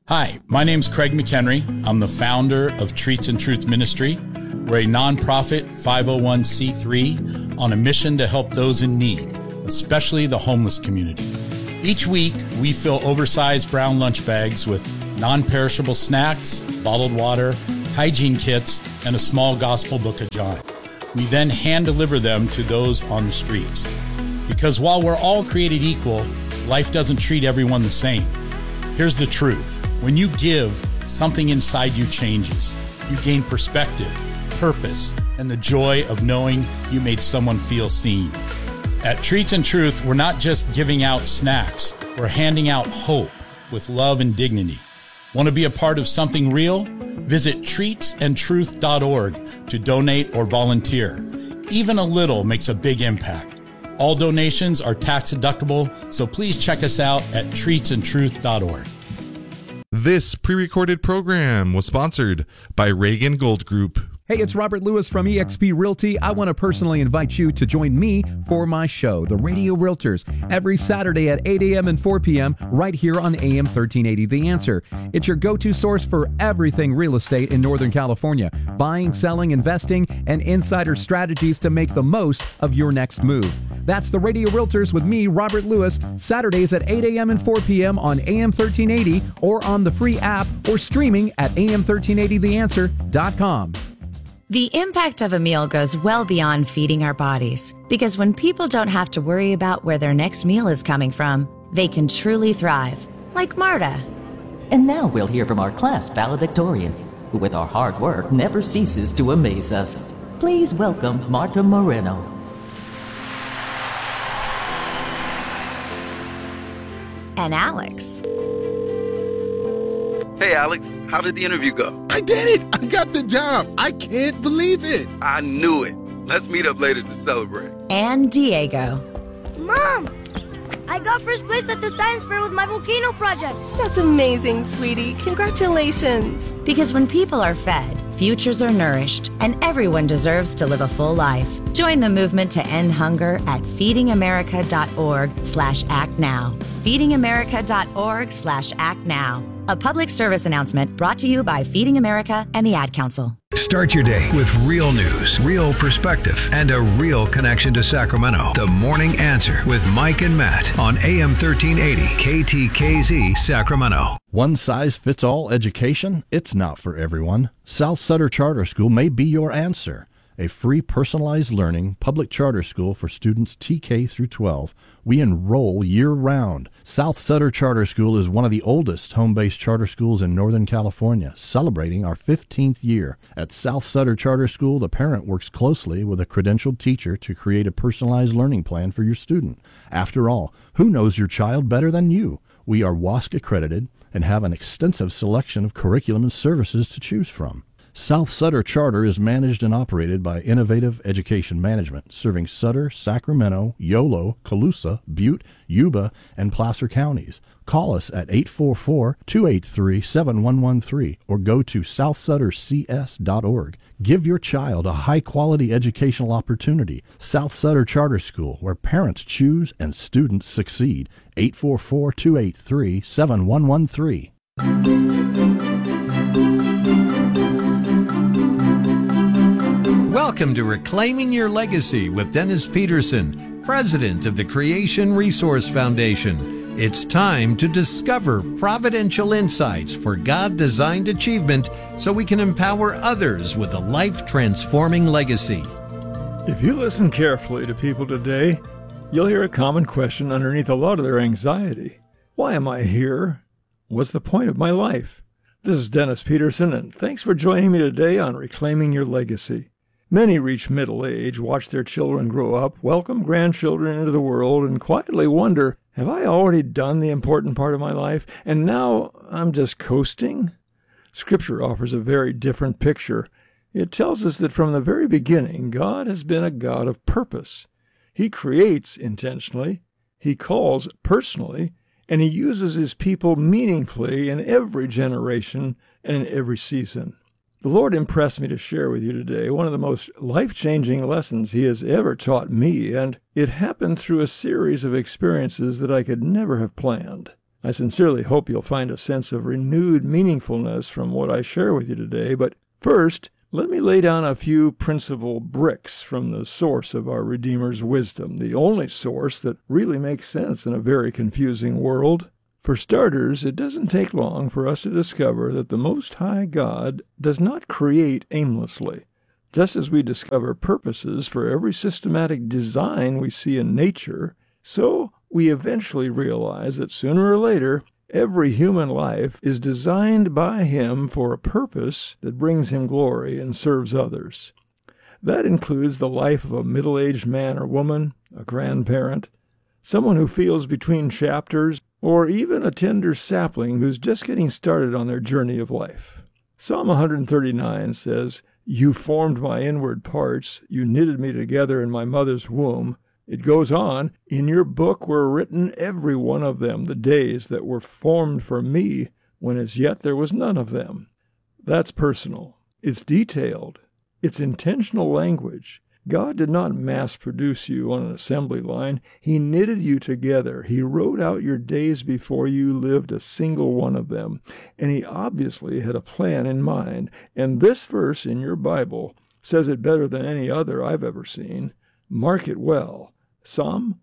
Hi, my name's Craig McHenry. I'm the founder of Treats and Truth Ministry. We're a nonprofit 501c3 on a mission to help those in need, especially the homeless community. Each week, we fill oversized brown lunch bags with non-perishable snacks, bottled water, hygiene kits, and a small gospel book of John. We then hand deliver them to those on the streets. Because while we're all created equal, life doesn't treat everyone the same. Here's the truth. When you give, something inside you changes. You gain perspective, purpose, and the joy of knowing you made someone feel seen. At Treats and Truth, we're not just giving out snacks. We're handing out hope with love and dignity. Want to be a part of something real? Visit treatsandtruth.org to donate or volunteer. Even a little makes a big impact. All donations are tax deductible, so please check us out at treatsandtruth.org. This pre-recorded program was sponsored by Reagan Gold Group. Hey, it's Robert Lewis from eXp Realty. I want to personally invite you to join me for my show, The Radio Realtors, every Saturday at 8 a.m. and 4 p.m. right here on AM 1380 The Answer. It's your go-to source for everything real estate in Northern California, buying, selling, investing, and insider strategies to make the most of your next move. That's The Radio Realtors with me, Robert Lewis, Saturdays at 8 a.m. and 4 p.m. on AM 1380 or on the free app or streaming at am1380theanswer.com. The impact of a meal goes well beyond feeding our bodies, because when people don't have to worry about where their next meal is coming from, they can truly thrive, like Marta. And now we'll hear from our class valedictorian, who with our hard work never ceases to amaze us. Please welcome Marta Moreno. And Alex. Hey, Alex, how did the interview go? I did it! I got the job! I can't believe it! I knew it. Let's meet up later to celebrate. And Diego. Mom! I got first place at the science fair with my volcano project. That's amazing, sweetie. Congratulations. Because when people are fed, futures are nourished, and everyone deserves to live a full life. Join the movement to end hunger at feedingamerica.org/actnow. feedingamerica.org/actnow. A public service announcement brought to you by Feeding America and the Ad Council. Start your day with real news, real perspective, and a real connection to Sacramento. The Morning Answer with Mike and Matt on AM 1380 KTKZ Sacramento. One-size-fits-all education? It's not for everyone. South Sutter Charter School may be your answer. A free personalized learning public charter school for students TK through 12. We enroll year-round. South Sutter Charter School is one of the oldest home-based charter schools in Northern California, celebrating our 15th year. At South Sutter Charter School, the parent works closely with a credentialed teacher to create a personalized learning plan for your student. After all, who knows your child better than you? We are WASC accredited and have an extensive selection of curriculum and services to choose from. South Sutter Charter is managed and operated by Innovative Education Management, serving Sutter, Sacramento, Yolo, Colusa, Butte, Yuba, and Placer counties. Call us at 844-283-7113 or go to southsuttercs.org. Give your child a high-quality educational opportunity. South Sutter Charter School, where parents choose and students succeed. 844-283-7113. Welcome to Reclaiming Your Legacy with Dennis Peterson, President of the Creation Resource Foundation. It's time to discover providential insights for God-designed achievement so we can empower others with a life-transforming legacy. If you listen carefully to people today, you'll hear a common question underneath a lot of their anxiety. Why am I here? What's the point of my life? This is Dennis Peterson, and thanks for joining me today on Reclaiming Your Legacy. Many reach middle age, watch their children grow up, welcome grandchildren into the world, and quietly wonder, have I already done the important part of my life, and now I'm just coasting? Scripture offers a very different picture. It tells us that from the very beginning, God has been a God of purpose. He creates intentionally, He calls personally, and He uses His people meaningfully in every generation and in every season. The Lord impressed me to share with you today one of the most life-changing lessons He has ever taught me, and it happened through a series of experiences that I could never have planned. I sincerely hope you'll find a sense of renewed meaningfulness from what I share with you today, but first, let me lay down a few principal bricks from the source of our Redeemer's wisdom, the only source that really makes sense in a very confusing world. For starters, it doesn't take long for us to discover that the Most High God does not create aimlessly. Just as we discover purposes for every systematic design we see in nature, so we eventually realize that sooner or later, every human life is designed by Him for a purpose that brings Him glory and serves others. That includes the life of a middle-aged man or woman, a grandparent, someone who feels between chapters, or even a tender sapling who's just getting started on their journey of life. Psalm 139 says, "You formed my inward parts, you knitted me together in my mother's womb." It goes on, "In your book were written every one of them, the days that were formed for me, when as yet there was none of them." That's personal. It's detailed. It's intentional language. God did not mass-produce you on an assembly line. He knitted you together. He wrote out your days before you lived a single one of them. And He obviously had a plan in mind. And this verse in your Bible says it better than any other I've ever seen. Mark it well. Psalm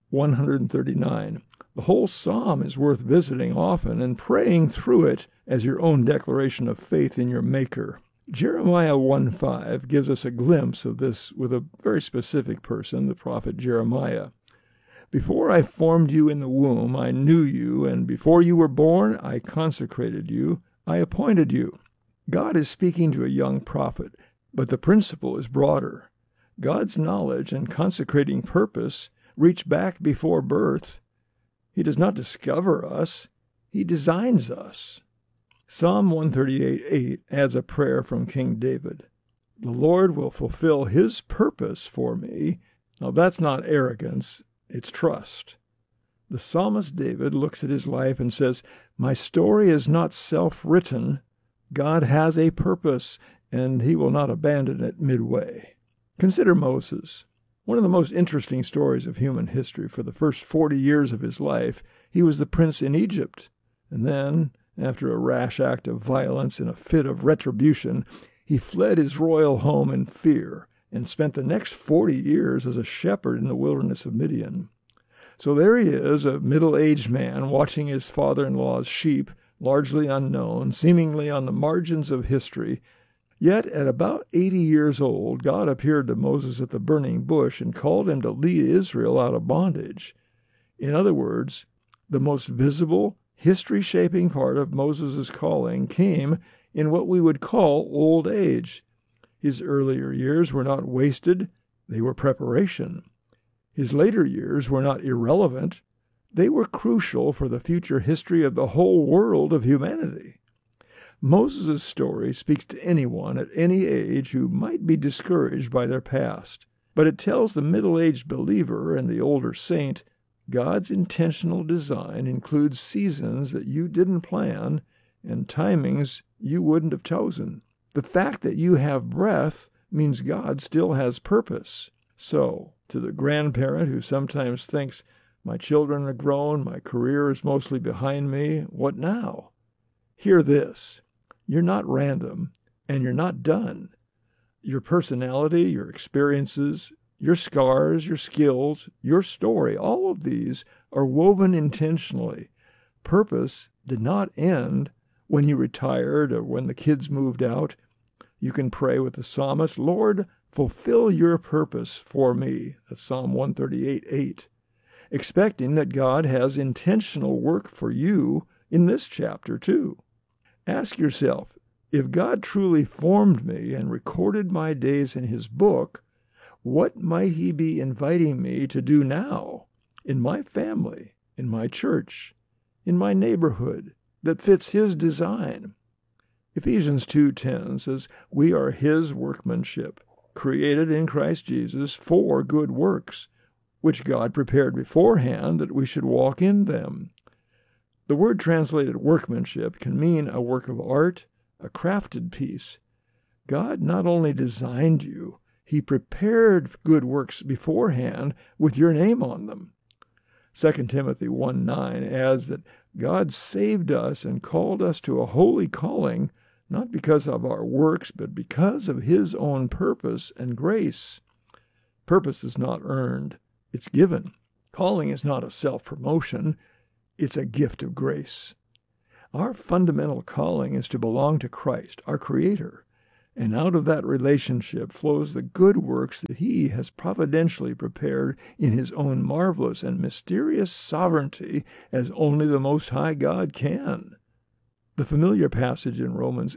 139. The whole psalm is worth visiting often and praying through it as your own declaration of faith in your Maker. Jeremiah 1:5 gives us a glimpse of this with a very specific person, the prophet Jeremiah. "Before I formed you in the womb, I knew you, and before you were born, I consecrated you, I appointed you." God is speaking to a young prophet, but the principle is broader. God's knowledge and consecrating purpose reach back before birth. He does not discover us. He designs us. Psalm 138:8 adds a prayer from King David. "The Lord will fulfill His purpose for me." Now that's not arrogance, it's trust. The psalmist David looks at his life and says, "My story is not self-written. God has a purpose, and He will not abandon it midway." Consider Moses. One of the most interesting stories of human history. For the first 40 years of his life, he was the prince in Egypt. And then, after a rash act of violence in a fit of retribution, he fled his royal home in fear and spent the next 40 years as a shepherd in the wilderness of Midian. So there he is, a middle-aged man watching his father-in-law's sheep, largely unknown, seemingly on the margins of history. Yet at about 80 years old, God appeared to Moses at the burning bush and called him to lead Israel out of bondage. In other words, the most visible, history-shaping part of Moses' calling came in what we would call old age. His earlier years were not wasted, they were preparation. His later years were not irrelevant, they were crucial for the future history of the whole world of humanity. Moses' story speaks to anyone at any age who might be discouraged by their past, but it tells the middle-aged believer and the older saint God's intentional design includes seasons that you didn't plan and timings you wouldn't have chosen. The fact that you have breath means God still has purpose. So, to the grandparent who sometimes thinks, "My children are grown, my career is mostly behind me, what now?" Hear this. You're not random, and you're not done. Your personality, your experiences, your scars, your skills, your story, all of these are woven intentionally. Purpose did not end when you retired or when the kids moved out. You can pray with the psalmist, "Lord, fulfill your purpose for me." That's Psalm 138:8. Expecting that God has intentional work for you in this chapter too. Ask yourself, if God truly formed me and recorded my days in His book, what might He be inviting me to do now, in my family, in my church, in my neighborhood, that fits His design? Ephesians 2:10 says, "We are His workmanship, created in Christ Jesus for good works, which God prepared beforehand that we should walk in them." The word translated workmanship can mean a work of art, a crafted piece. God not only designed you, He prepared good works beforehand with your name on them. 2 Timothy 1:9 adds that God saved us and called us to a holy calling, not because of our works, but because of His own purpose and grace. Purpose is not earned, it's given. Calling is not a self-promotion, it's a gift of grace. Our fundamental calling is to belong to Christ, our Creator, and out of that relationship flows the good works that He has providentially prepared in His own marvelous and mysterious sovereignty as only the Most High God can. The familiar passage in Romans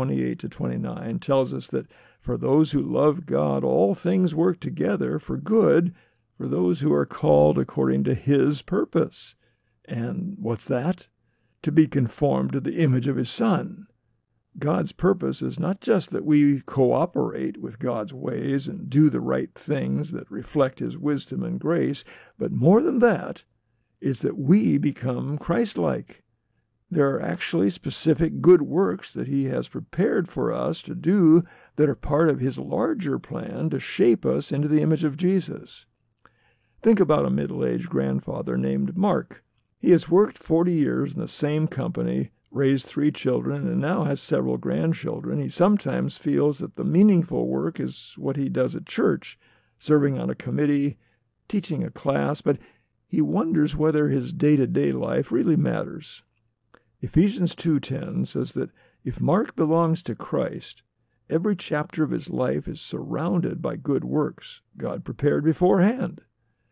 8:28-29 tells us that for those who love God, all things work together for good for those who are called according to His purpose. And what's that? To be conformed to the image of His Son. God's purpose is not just that we cooperate with God's ways and do the right things that reflect His wisdom and grace, but more than that, it's that we become Christ-like. There are actually specific good works that He has prepared for us to do that are part of His larger plan to shape us into the image of Jesus. Think about a middle-aged grandfather named Mark. He has worked 40 years in the same company, raised 3 children, and now has several grandchildren. He sometimes feels that the meaningful work is what he does at church, serving on a committee, teaching a class, but he wonders whether his day-to-day life really matters. Ephesians 2:10 says that if Mark belongs to Christ, every chapter of his life is surrounded by good works God prepared beforehand.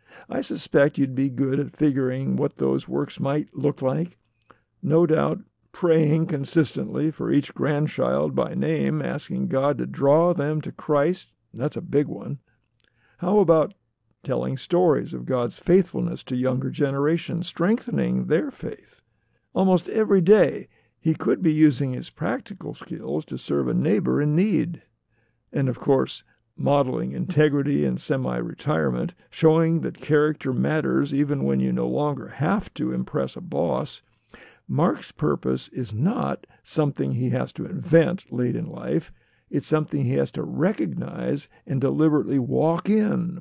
I suspect you'd be good at figuring what those works might look like. No doubt praying consistently for each grandchild by name, asking God to draw them to Christ, that's a big one. How about telling stories of God's faithfulness to younger generations, strengthening their faith? Almost every day, he could be using his practical skills to serve a neighbor in need. And of course, modeling integrity in semi-retirement, showing that character matters even when you no longer have to impress a boss. Mark's purpose is not something he has to invent late in life. It's something he has to recognize and deliberately walk in.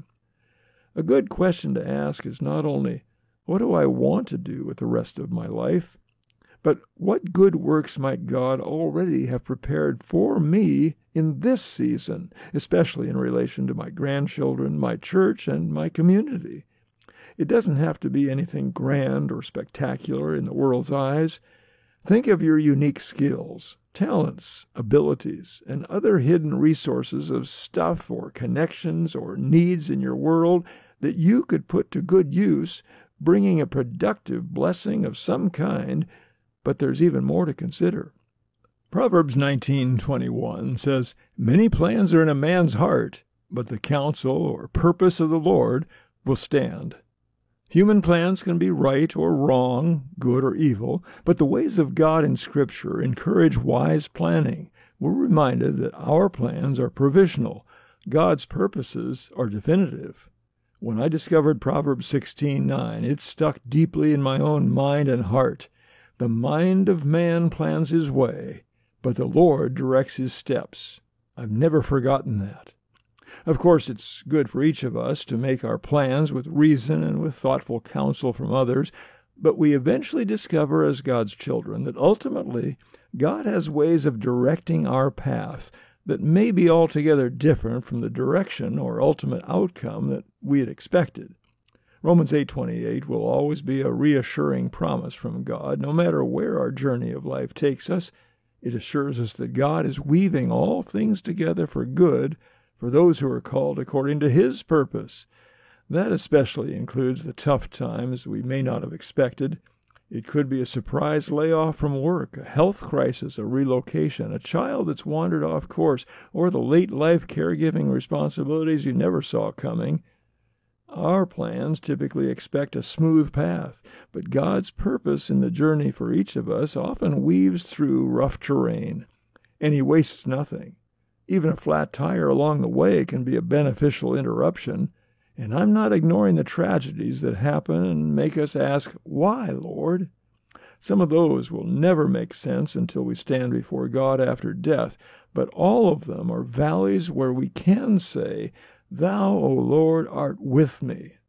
A good question to ask is not only, what do I want to do with the rest of my life? But what good works might God already have prepared for me in this season, especially in relation to my grandchildren, my church, and my community? It doesn't have to be anything grand or spectacular in the world's eyes. Think of your unique skills, talents, abilities, and other hidden resources of stuff or connections or needs in your world that you could put to good use, bringing a productive blessing of some kind. But there's even more to consider. Proverbs 19:21 says, "Many plans are in a man's heart, but the counsel or purpose of the Lord will stand." Human plans can be right or wrong, good or evil, but the ways of God in Scripture encourage wise planning. We're reminded that our plans are provisional. God's purposes are definitive. When I discovered Proverbs 16:9, it stuck deeply in my own mind and heart. The mind of man plans his way, but the Lord directs his steps. I've never forgotten that. Of course, it's good for each of us to make our plans with reason and with thoughtful counsel from others, but we eventually discover as God's children that ultimately God has ways of directing our path that may be altogether different from the direction or ultimate outcome that we had expected. Romans 8:28 will always be a reassuring promise from God. No matter where our journey of life takes us, it assures us that God is weaving all things together for good for those who are called according to His purpose. That especially includes the tough times we may not have expected. It could be a surprise layoff from work, a health crisis, a relocation, a child that's wandered off course, or the late life caregiving responsibilities you never saw coming. Our plans typically expect a smooth path, but God's purpose in the journey for each of us often weaves through rough terrain, and He wastes nothing. Even a flat tire along the way can be a beneficial interruption, and I'm not ignoring the tragedies that happen and make us ask, "Why, Lord?" Some of those will never make sense until we stand before God after death, but all of them are valleys where we can say, "Thou, O Lord, art with me.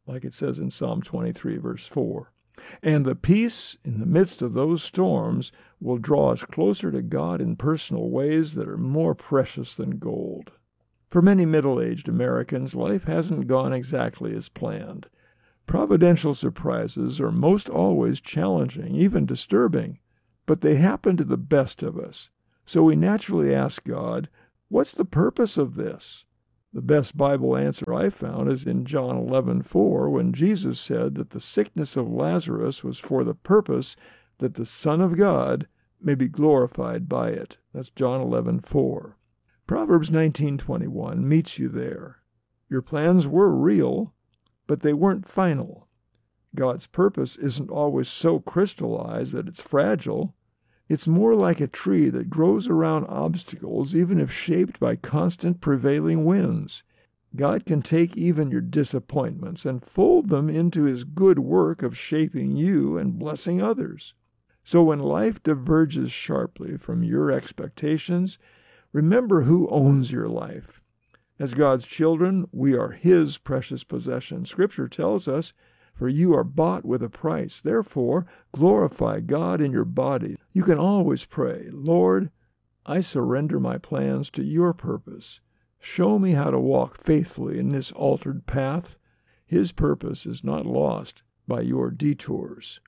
like it says in Psalm 23, verse 4. And the peace in the midst of those storms will draw us closer to God in personal ways that are more precious than gold. For many middle-aged Americans, life hasn't gone exactly as planned. Providential surprises are most always challenging, even disturbing, but they happen to the best of us. So we naturally ask God, what's the purpose of this? The best Bible answer I found is in John 11:4, when Jesus said that the sickness of Lazarus was for the purpose that the Son of God may be glorified by it. That's John 11:4. Proverbs 19:21 meets you there. Your plans were real, but they weren't final. God's purpose isn't always so crystallized that it's fragile. It's more like a tree that grows around obstacles, even if shaped by constant prevailing winds. God can take even your disappointments and fold them into His good work of shaping you and blessing others. So when life diverges sharply from your expectations, remember who owns your life. As God's children, we are His precious possession. Scripture tells us, "For you are bought with a price. Therefore, glorify God in your body." You can always pray, "Lord, I surrender my plans to your purpose. Show me how to walk faithfully in this altered path." His purpose is not lost by your detours.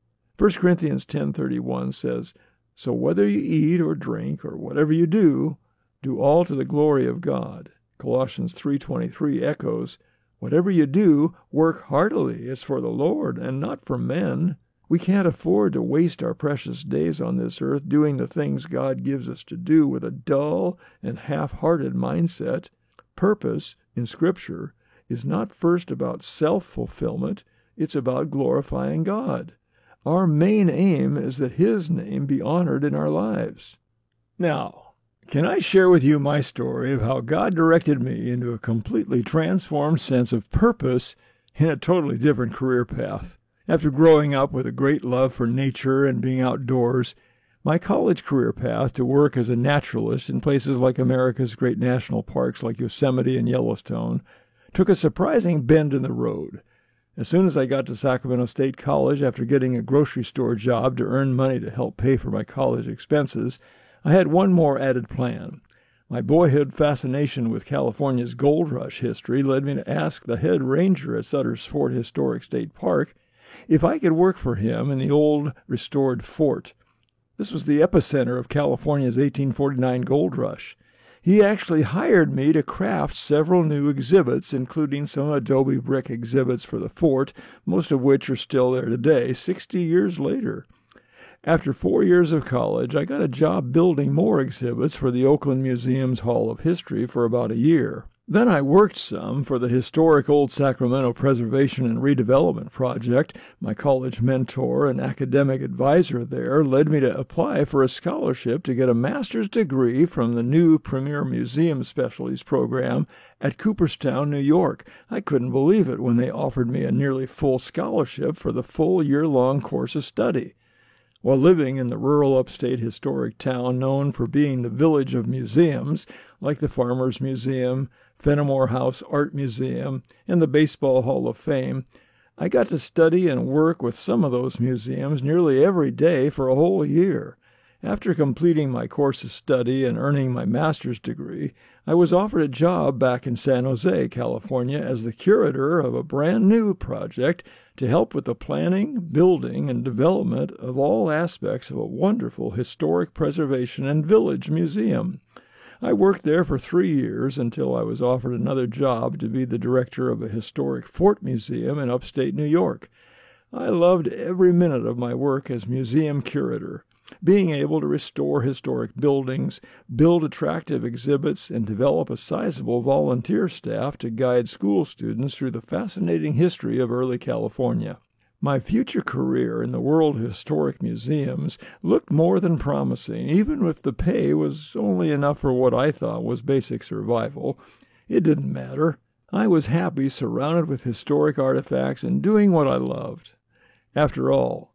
1 Corinthians 10:31 says, "So whether you eat or drink or whatever you do, do all to the glory of God." Colossians 3:23 echoes, "Whatever you do, work heartily as for the Lord and not for men." We can't afford to waste our precious days on this earth doing the things God gives us to do with a dull and half-hearted mindset. Purpose, in Scripture, is not first about self-fulfillment, it's about glorifying God. Our main aim is that His name be honored in our lives. Now, can I share with you my story of how God directed me into a completely transformed sense of purpose in a totally different career path? After growing up with a great love for nature and being outdoors, my college career path to work as a naturalist in places like America's great national parks like Yosemite and Yellowstone took a surprising bend in the road. As soon as I got to Sacramento State College after getting a grocery store job to earn money to help pay for my college expenses, I had one more added plan. My boyhood fascination with California's gold rush history led me to ask the head ranger at Sutter's Fort Historic State Park if I could work for him in the old restored fort. This was the epicenter of California's 1849 gold rush. He actually hired me to craft several new exhibits, including some adobe brick exhibits for the fort, most of which are still there today, 60 years later. After 4 years of college, I got a job building more exhibits for the Oakland Museum's Hall of History for about a year. Then I worked some for the historic Old Sacramento Preservation and Redevelopment Project. My college mentor and academic advisor there led me to apply for a scholarship to get a master's degree from the new Premier Museum Specialties program at Cooperstown, New York. I couldn't believe it when they offered me a nearly full scholarship for the full year-long course of study. While living in the rural upstate historic town known for being the village of museums, like the Farmers Museum, Fenimore House Art Museum, and the Baseball Hall of Fame, I got to study and work with some of those museums nearly every day for a whole year. After completing my course of study and earning my master's degree, I was offered a job back in San Jose, California, as the curator of a brand new project to help with the planning, building, and development of all aspects of a wonderful historic preservation and village museum. I worked there for 3 years until I was offered another job to be the director of a historic fort museum in upstate New York. I loved every minute of my work as museum curator. Being able to restore historic buildings, build attractive exhibits, and develop a sizable volunteer staff to guide school students through the fascinating history of early California. My future career in the world of historic museums looked more than promising, even if the pay was only enough for what I thought was basic survival. It didn't matter. I was happy surrounded with historic artifacts and doing what I loved. After all,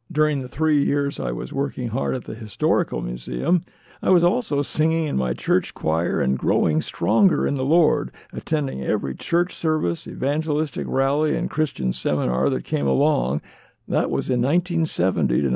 During the 3 years I was working hard at the Historical Museum, I was also singing in my church choir and growing stronger in the Lord, attending every church service, evangelistic rally, and Christian seminar that came along. That was in 1970 to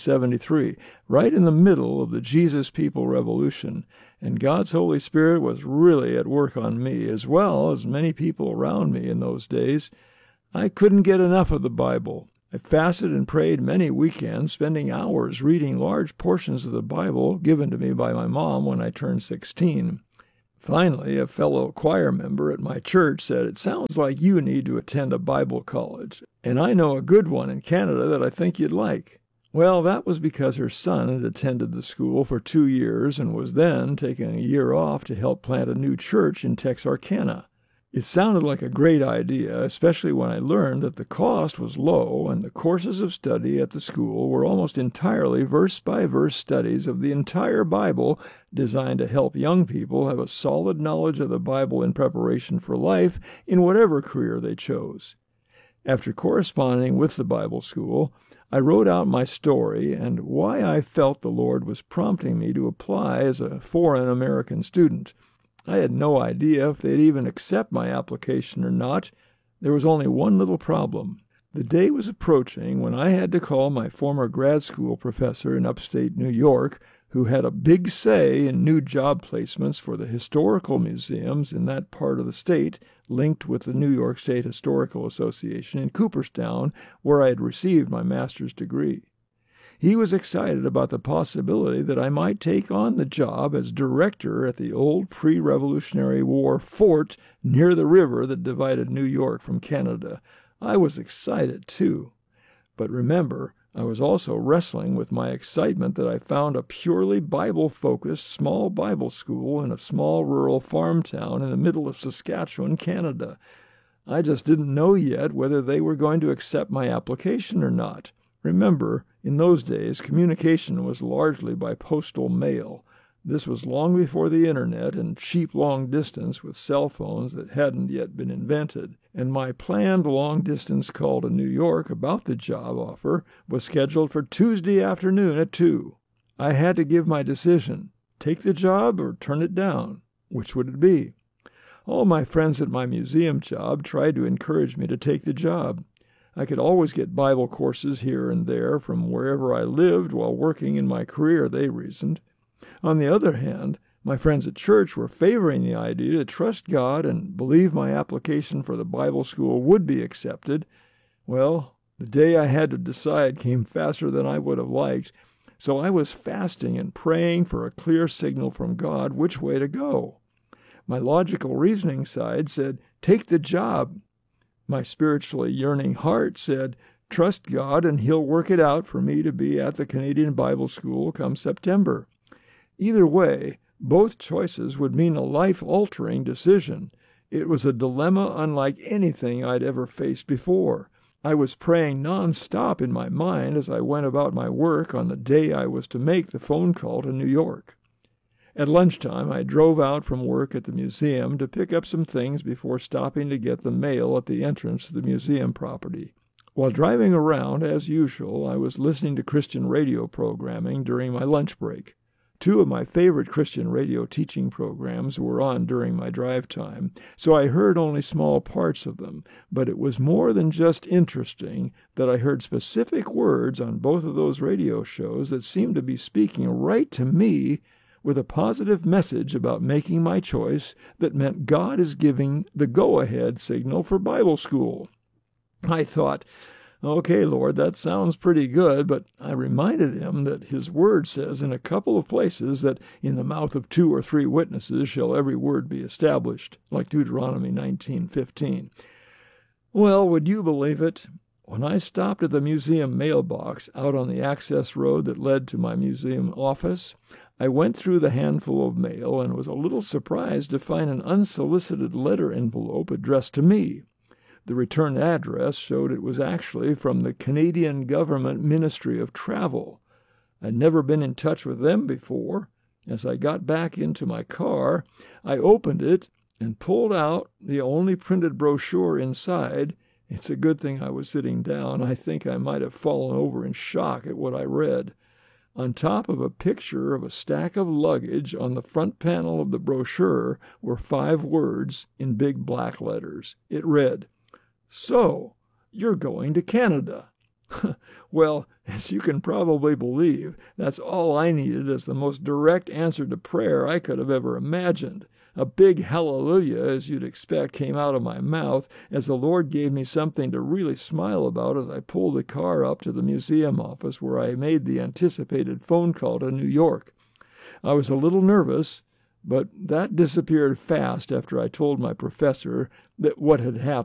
1973, right in the middle of the Jesus People Revolution, and God's Holy Spirit was really at work on me, as well as many people around me in those days. I couldn't get enough of the Bible. I fasted and prayed many weekends, spending hours reading large portions of the Bible given to me by my mom when I turned 16. Finally, a fellow choir member at my church said, "It sounds like you need to attend a Bible college, and I know a good one in Canada that I think you'd like." Well, that was because her son had attended the school for 2 years and was then taking a year off to help plant a new church in Texarkana. It sounded like a great idea, especially when I learned that the cost was low and the courses of study at the school were almost entirely verse-by-verse studies of the entire Bible designed to help young people have a solid knowledge of the Bible in preparation for life in whatever career they chose. After corresponding with the Bible school, I wrote out my story and why I felt the Lord was prompting me to apply as a foreign American student. I had no idea if they'd even accept my application or not. There was only one little problem. The day was approaching when I had to call my former grad school professor in upstate New York, who had a big say in new job placements for the historical museums in that part of the state, linked with the New York State Historical Association in Cooperstown, where I had received my master's degree. He was excited about the possibility that I might take on the job as director at the old pre-Revolutionary War fort near the river that divided New York from Canada. I was excited, too. But remember, I was also wrestling with my excitement that I found a purely Bible-focused small Bible school in a small rural farm town in the middle of Saskatchewan, Canada. I just didn't know yet whether they were going to accept my application or not. Remember, in those days, communication was largely by postal mail. This was long before the Internet and cheap long-distance with cell phones that hadn't yet been invented, and my planned long-distance call to New York about the job offer was scheduled for Tuesday afternoon at 2. I had to give my decision, take the job or turn it down. Which would it be? All my friends at my museum job tried to encourage me to take the job. I could always get Bible courses here and there from wherever I lived while working in my career, they reasoned. On the other hand, my friends at church were favoring the idea to trust God and believe my application for the Bible school would be accepted. Well, the day I had to decide came faster than I would have liked, so I was fasting and praying for a clear signal from God which way to go. My logical reasoning side said, "Take the job." My spiritually yearning heart said, "Trust God and He'll work it out for me to be at the Canadian Bible School come September." Either way, both choices would mean a life-altering decision. It was a dilemma unlike anything I'd ever faced before. I was praying non-stop in my mind as I went about my work on the day I was to make the phone call to New York. At lunchtime, I drove out from work at the museum to pick up some things before stopping to get the mail at the entrance to the museum property. While driving around, as usual, I was listening to Christian radio programming during my lunch break. 2 of my favorite Christian radio teaching programs were on during my drive time, so I heard only small parts of them, but it was more than just interesting that I heard specific words on both of those radio shows that seemed to be speaking right to me with a positive message about making my choice that meant God is giving the go-ahead signal for Bible school. I thought, okay, Lord, that sounds pretty good, but I reminded him that his word says in a couple of places that in the mouth of 2 or 3 witnesses shall every word be established, like Deuteronomy 19:15. Well, would you believe it? When I stopped at the museum mailbox out on the access road that led to my museum office, I went through the handful of mail and was a little surprised to find an unsolicited letter envelope addressed to me. The return address showed it was actually from the Canadian Government Ministry of Travel. I'd never been in touch with them before. As I got back into my car, I opened it and pulled out the only printed brochure inside, It's a good thing I was sitting down. I think I might have fallen over in shock at what I read. On top of a picture of a stack of luggage on the front panel of the brochure were 5 words in big black letters. It read, "So, you're going to Canada." Well, as you can probably believe, that's all I needed as the most direct answer to prayer I could have ever imagined. A big hallelujah, as you'd expect, came out of my mouth as the Lord gave me something to really smile about as I pulled the car up to the museum office where I made the anticipated phone call to New York. I was a little nervous, but that disappeared fast after I told my professor that what had happened